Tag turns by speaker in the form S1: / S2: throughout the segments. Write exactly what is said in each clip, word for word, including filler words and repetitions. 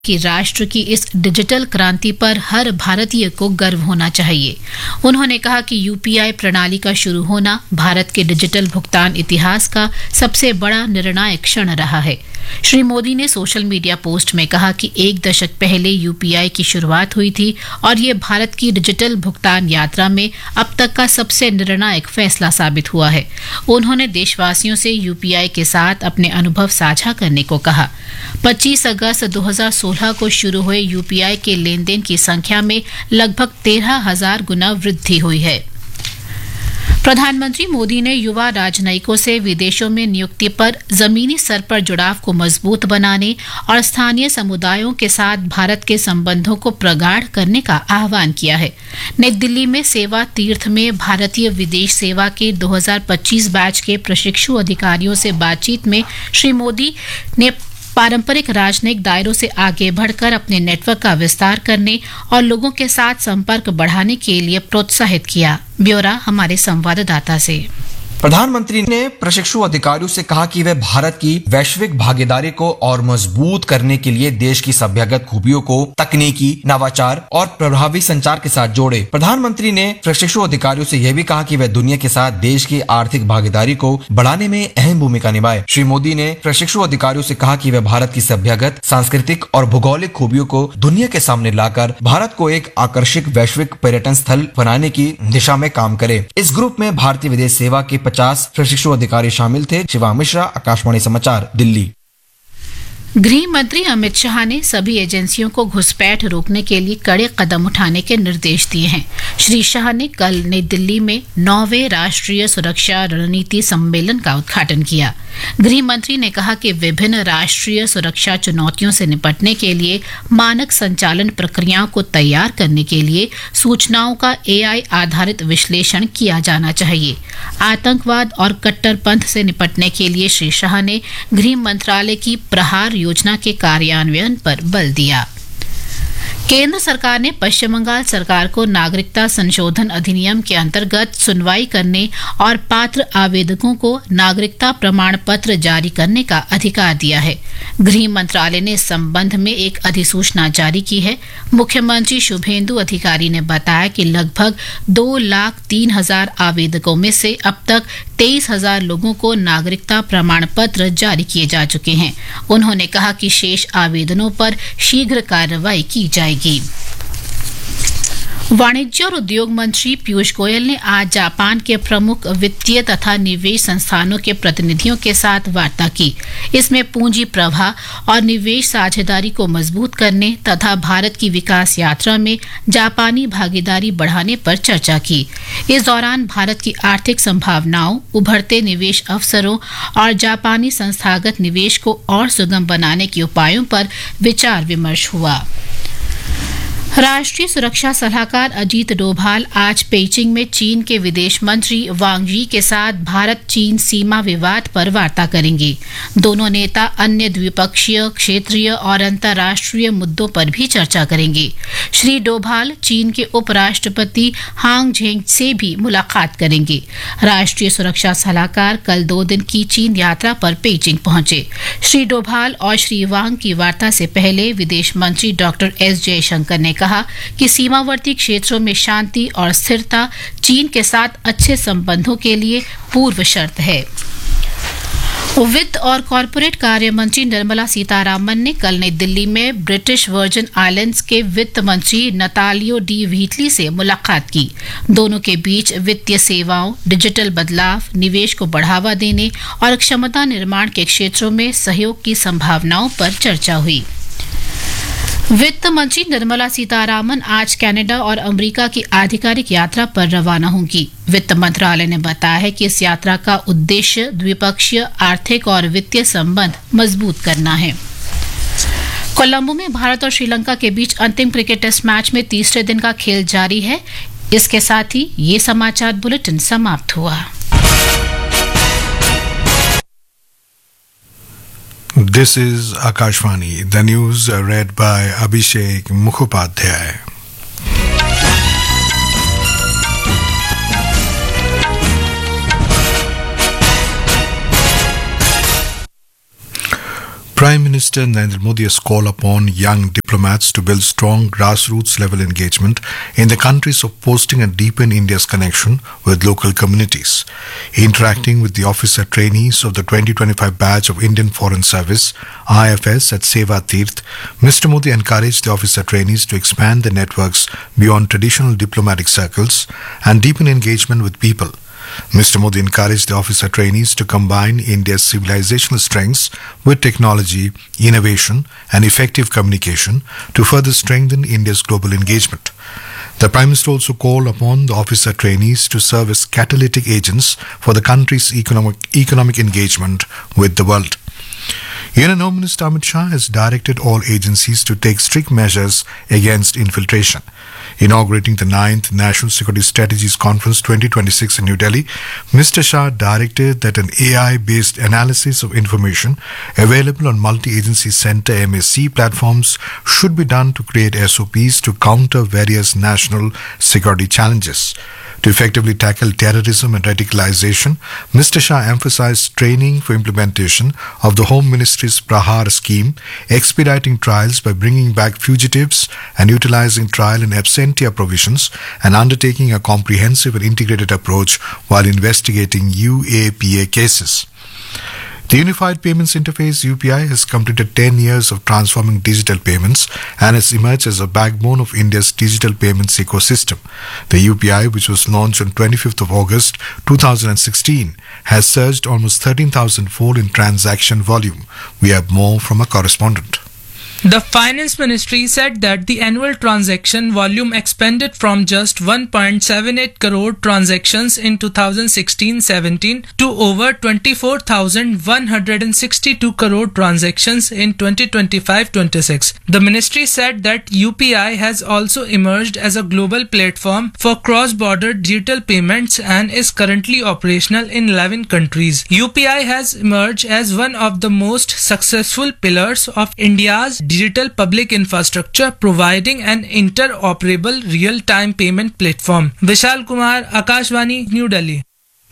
S1: कि राष्ट्र की इस डिजिटल क्रांति पर हर भारतीय को गर्व होना चाहिए। उन्होंने कहा कि यूपीआई प्रणाली का शुरू होना भारत के डिजिटल भुगतान इतिहास का सबसे बड़ा निर्णायक क्षण रहा है। श्री मोदी ने सोशल मीडिया पोस्ट में कहा कि एक दशक पहले यूपीआई की शुरुआत हुई थी और ये भारत की डिजिटल भुगतान यात्रा में अब तक का सबसे निर्णायक फैसला साबित हुआ है। उन्होंने देशवासियों से यूपीआई के साथ अपने अनुभव साझा करने को कहा। पच्चीस अगस्त दो हज़ार सोलह को शुरू हुए यूपीआई के लेन देन की संख्या में लगभग तेरह हजार गुना वृद्धि हुई है। प्रधानमंत्री मोदी ने युवा राजनयिकों से विदेशों में नियुक्ति पर जमीनी स्तर पर जुड़ाव को मजबूत बनाने और स्थानीय समुदायों के साथ भारत के संबंधों को प्रगाढ़ करने का आह्वान किया है। नई दिल्ली में सेवा तीर्थ में भारतीय विदेश सेवा के दो हज़ार पच्चीस बैच के प्रशिक्षु अधिकारियों से बातचीत में श्री मोदी ने पारंपरिक राजनयिक दायरों से आगे बढ़कर अपने नेटवर्क का विस्तार करने और लोगों के साथ संपर्क बढ़ाने के लिए प्रोत्साहित किया। ब्यौरा हमारे संवाददाता से।
S2: प्रधानमंत्री ने प्रशिक्षु अधिकारियों से कहा कि वे भारत की वैश्विक भागीदारी को और मजबूत करने के लिए देश की सभ्यगत खूबियों को तकनीकी नवाचार और प्रभावी संचार के साथ जोड़े। प्रधानमंत्री ने प्रशिक्षु अधिकारियों से यह भी कहा कि वे दुनिया के साथ देश की आर्थिक भागीदारी को बढ़ाने में अहम भूमिका निभाए। श्री मोदी ने प्रशिक्षु अधिकारियों से कहा कि वे भारत की सभ्यगत, सांस्कृतिक और भौगोलिक खूबियों को दुनिया के सामने लाकर भारत को एक आकर्षक वैश्विक पर्यटन स्थल बनाने की दिशा में काम करे। इस ग्रुप में भारतीय विदेश सेवा के पचास प्रशिक्षु अधिकारी शामिल थे। शिवा मिश्रा, आकाशवाणी समाचार, दिल्ली।
S1: गृह मंत्री अमित शाह ने सभी एजेंसियों को घुसपैठ रोकने के लिए कड़े कदम उठाने के निर्देश दिए हैं। श्री शाह ने कल नई दिल्ली में नौवें राष्ट्रीय सुरक्षा रणनीति सम्मेलन का उद्घाटन किया। गृह मंत्री ने कहा कि विभिन्न राष्ट्रीय सुरक्षा चुनौतियों से निपटने के लिए मानक संचालन प्रक्रियाओं को तैयार करने के लिए सूचनाओं का एआई आधारित विश्लेषण किया जाना चाहिए। आतंकवाद और कट्टरपंथ से निपटने के लिए श्री शाह ने गृह मंत्रालय की प्रहार योजना के कार्यान्वयन पर बल दिया। केंद्र सरकार ने पश्चिम बंगाल सरकार को नागरिकता संशोधन अधिनियम के अंतर्गत सुनवाई करने और पात्र आवेदकों को नागरिकता प्रमाण पत्र जारी करने का अधिकार दिया है। गृह मंत्रालय ने इस संबंध में एक अधिसूचना जारी की है। मुख्यमंत्री शुभेंदु अधिकारी ने बताया कि लगभग दो लाख तीन हजार आवेदकों में से अब तक तेईस हजार लोगों को नागरिकता प्रमाण पत्र जारी किए जा चुके हैं। उन्होंने कहा कि शेष आवेदनों पर शीघ्र कार्रवाई की जाएगी। वाणिज्य और उद्योग मंत्री पीयूष गोयल ने आज जापान के प्रमुख वित्तीय तथा निवेश संस्थानों के प्रतिनिधियों के साथ वार्ता की। इसमें पूंजी प्रवाह और निवेश साझेदारी को मजबूत करने तथा भारत की विकास यात्रा में जापानी भागीदारी बढ़ाने पर चर्चा की। इस दौरान भारत की आर्थिक संभावनाओं, उभरते निवेश अवसरों और जापानी संस्थागत निवेश को और सुगम बनाने के उपायों पर विचार विमर्श हुआ। राष्ट्रीय सुरक्षा सलाहकार अजीत डोभाल आज पेइचिंग में चीन के विदेश मंत्री वांग यी के साथ भारत चीन सीमा विवाद पर वार्ता करेंगे। दोनों नेता अन्य द्विपक्षीय, क्षेत्रीय और अंतर्राष्ट्रीय मुद्दों पर भी चर्चा करेंगे। श्री डोभाल चीन के उपराष्ट्रपति हांग झेंग से भी मुलाकात करेंगे। राष्ट्रीय सुरक्षा सलाहकार कल दो दिन की चीन यात्रा पर पेइचिंग पहुंचे। श्री डोभाल और श्री वांग की वार्ता से पहले विदेश मंत्री डॉक्टर एस जयशंकर ने कहा कि सीमावर्ती क्षेत्रों में शांति और स्थिरता चीन के साथ अच्छे संबंधों के लिए पूर्व शर्त है। वित्त और कॉरपोरेट कार्य मंत्री निर्मला सीतारामन ने कल नई दिल्ली में ब्रिटिश वर्जिन आइलैंड्स के वित्त मंत्री नतालियो डी व्हीटली से मुलाकात की। दोनों के बीच वित्तीय सेवाओं, डिजिटल बदलाव, निवेश को बढ़ावा देने और क्षमता निर्माण के क्षेत्रों में सहयोग की संभावनाओं पर चर्चा हुई। वित्त मंत्री निर्मला सीतारामन आज कनाडा और अमेरिका की आधिकारिक यात्रा पर रवाना होंगी। वित्त मंत्रालय ने बताया है कि इस यात्रा का उद्देश्य द्विपक्षीय आर्थिक और वित्तीय संबंध मजबूत करना है। कोलंबो में भारत और श्रीलंका के बीच अंतिम क्रिकेट टेस्ट मैच में तीसरे दिन का खेल जारी है। इसके साथ ही ये समाचार बुलेटिन समाप्त हुआ।
S3: This is Akashvani. The news read by Abhishek Mukhopadhyay. Prime Minister Narendra Modi has called upon young diplomats to build strong grassroots level engagement in the countries of posting and deepen India's connection with local communities. Interacting with the officer trainees of the twenty twenty-five batch of Indian Foreign Service I F S at Seva Tirth, Mister Modi encouraged the officer trainees to expand their networks beyond traditional diplomatic circles and deepen engagement with people. Mister Modi encouraged the officer trainees to combine India's civilizational strengths with technology, innovation, and effective communication to further strengthen India's global engagement. The Prime Minister also called upon the officer trainees to serve as catalytic agents for the country's economic, economic engagement with the world. Union Home Minister Amit Shah has directed all agencies to take strict measures against infiltration. Inaugurating the ninth National Security Strategies Conference twenty twenty-six in New Delhi, Mister Shah directed that an A I-based analysis of information available on multi-agency center M A C platforms should be done to create S O Ps to counter various national security challenges. To effectively tackle terrorism and radicalization, Mister Shah emphasized training for implementation of the Home Ministry's Prahar scheme, expediting trials by bringing back fugitives and utilizing trial and absentia provisions, and undertaking a comprehensive and integrated approach while investigating U A P A cases. The Unified Payments Interface U P I has completed ten years of transforming digital payments and has emerged as a backbone of India's digital payments ecosystem. The U P I, which was launched on twenty-fifth of August two thousand sixteen, has surged almost thirteen thousand fold in transaction volume. We have more from a correspondent.
S4: The Finance Ministry said that the annual transaction volume expanded from just one point seven eight crore transactions in two thousand sixteen seventeen to over twenty-four thousand one hundred sixty-two crore transactions in twenty twenty-five twenty-six. The ministry said that U P I has also emerged as a global platform for cross-border digital payments and is currently operational in eleven countries. U P I has emerged as one of the most successful pillars of India's digital public infrastructure, providing an interoperable real-time payment platform. Vishal Kumar, Akashvani, New Delhi.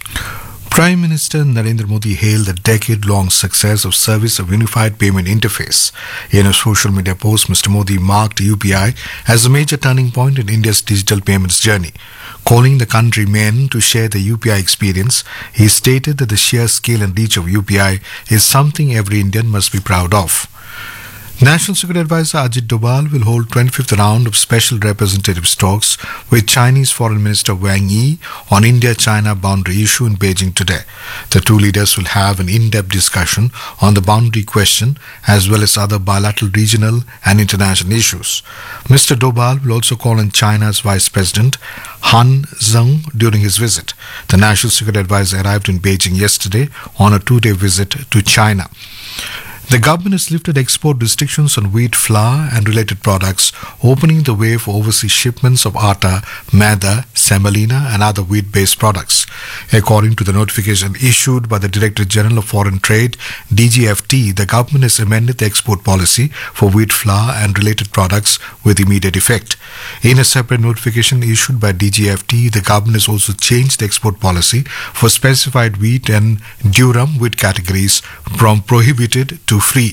S3: Prime Minister Narendra Modi hailed the decade-long success of Service of Unified Payment Interface. In a social media post, Mister Modi marked U P I as a major turning point in India's digital payments journey. Calling the countrymen to share the U P I experience, he stated that the sheer scale and reach of U P I is something every Indian must be proud of. National Security Advisor Ajit Doval will hold twenty-fifth round of special representative talks with Chinese Foreign Minister Wang Yi on India-China boundary issue in Beijing today. The two leaders will have an in-depth discussion on the boundary question as well as other bilateral, regional and international issues. Mister Doval will also call on China's Vice President Han Zheng during his visit. The National Security Advisor arrived in Beijing yesterday on a two-day visit to China. The government has lifted export restrictions on wheat flour and related products, opening the way for overseas shipments of atta, maida, semolina and other wheat-based products. According to the notification issued by the Director General of Foreign Trade, D G F T, the government has amended the export policy for wheat flour and related products with immediate effect. In a separate notification issued by D G F T, the government has also changed the export policy for specified wheat and durum wheat categories from prohibited to free.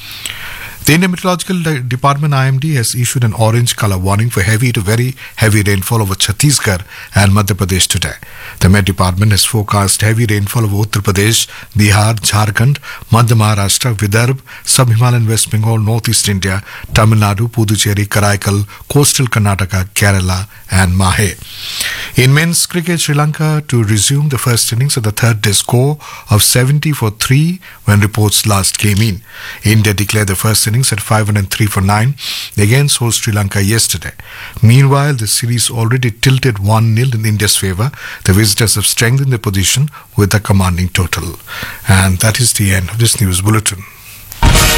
S3: The Indian Meteorological Department I M D has issued an orange color warning for heavy to very heavy rainfall over Chhattisgarh and Madhya Pradesh today. The Met Department has forecast heavy rainfall over Uttar Pradesh, Bihar, Jharkhand, Madhya Maharashtra, Vidarbha, Sub-Himalayan West Bengal, Northeast India, Tamil Nadu, Puducherry, Karaikal, Coastal Karnataka, Kerala and Mahe. In men's cricket, Sri Lanka to resume the first innings at the third day score of seventy for three when reports last came in. India declared the first innings at five hundred three for nine against host Sri Lanka yesterday. Meanwhile, the series already tilted one nil in India's favour. The visitors have strengthened their position with a commanding total. And that is the end of this news bulletin.